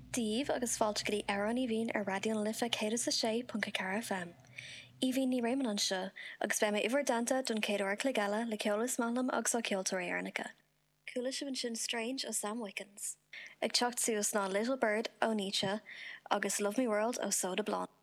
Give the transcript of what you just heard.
Díomh agus fáilte go dtí Aeron í bhín ar radion lifa 106.4 FM. Í bhín ní réimean an seo, agus bheith mé ihar danta don céadúir clégala le ceolas málam agus ó ceoltóir éarnacha. Cúla sin sin Strange ó Sam Wickens. Ag teacht suas ná Little Bird ó Nietzsche agus Love Me World ó Soda Blonde.